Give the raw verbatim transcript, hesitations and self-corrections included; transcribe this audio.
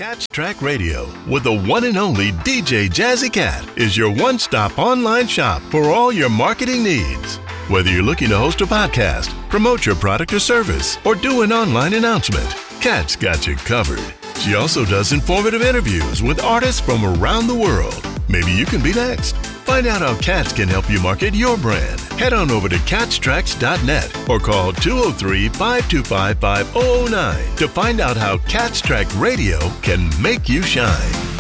Catch Track Radio with the one and only D J Jazzy Cat is your one-stop online shop for all your marketing needs. Whether you're looking to host a podcast, promote your product or service, or do an online announcement, Cat's got you covered. She also does informative interviews with artists from around the world. Maybe you can be next. Find out how Cats can help you market your brand. Head on over to cats tracks dot net or call two oh three, five two five, five oh oh nine to find out how Cats Track Radio can make you shine.